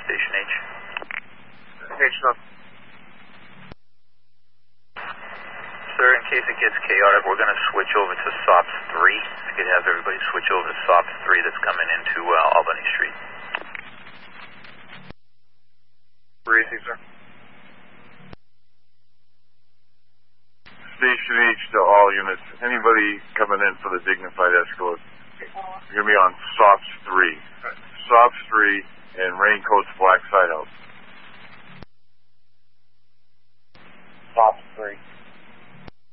Station H. H, Sir, in case it gets chaotic, we're going to switch over to SOPS 3. If you could have everybody switch over to SOPS 3 that's coming into Albany Street. Easy, sir. Station H to all units. Anybody coming in for the dignified escort, you're going to be on SOPS 3. SOPS 3 and raincoats black side out. SOPS 3.